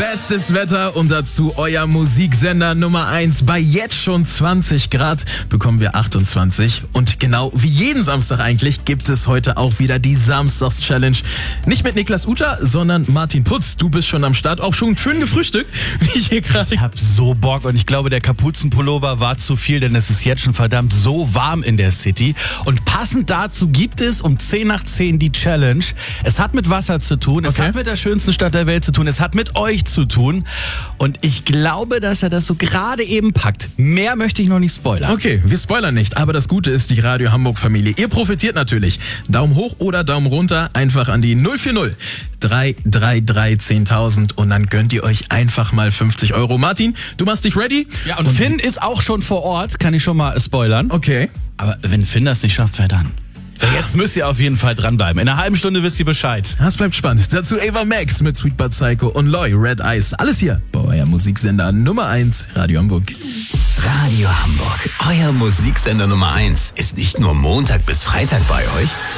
Bestes Wetter und dazu euer Musiksender Nummer 1. Bei jetzt schon 20 Grad bekommen wir 28. Und genau wie jeden Samstag eigentlich gibt es heute auch wieder die Samstags-Challenge. Nicht mit Niklas Uta, sondern Martin Putz. Du bist schon am Start, auch schon schön gefrühstückt, wie ich hier gerade. Ich hab so Bock und ich glaube, der Kapuzenpullover war zu viel, denn es ist jetzt schon verdammt so warm in der City. Und passend dazu gibt es um 10 nach 10 die Challenge. Es hat mit Wasser zu tun, es hat mit der schönsten Stadt der Welt zu tun, es hat mit euch zu tun. Und ich glaube, dass er das so gerade eben packt. Mehr möchte ich noch nicht spoilern. Okay, wir spoilern nicht, aber das Gute ist, die Radio Hamburg-Familie, ihr profitiert natürlich. Daumen hoch oder Daumen runter, einfach an die 040 333 10.000 und dann gönnt ihr euch einfach mal 50 Euro. Martin, du machst dich ready? Ja, und Finn ist auch schon vor Ort, kann ich schon mal spoilern. Okay. Aber wenn Finn das nicht schafft, wer dann? Jetzt müsst ihr auf jeden Fall dranbleiben. In einer halben Stunde wisst ihr Bescheid. Das bleibt spannend. Dazu Ava Max mit Sweet But Psycho und Loy, Red Eyes. Alles hier bei euer Musiksender Nummer 1, Radio Hamburg. Radio Hamburg, euer Musiksender Nummer 1, ist nicht nur Montag bis Freitag bei euch,